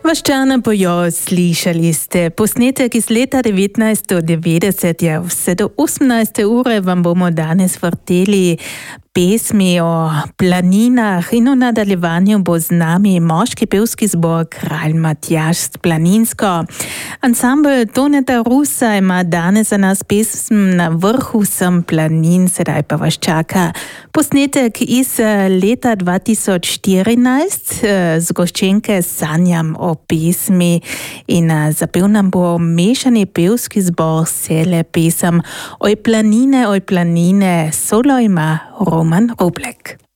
Vaščana bojo slišali ste posnetek iz leta 1990. Vse do 18. ure vam bomo danes vrteli pesmi o planinah in v nadaljevanju bo z nami moški pevski zbor Kralj Matjaž Planinsko. Ansambl Toneta Rusa ima danes za nas pesm Na vrhu sem planin, sedaj pa vas čaka posnetek iz leta 2014 z goščenke Sanjam o pesmi in zapel nam bo mešani pevski zbor Sele pesem Oj planine, solo ima Roman Roblek.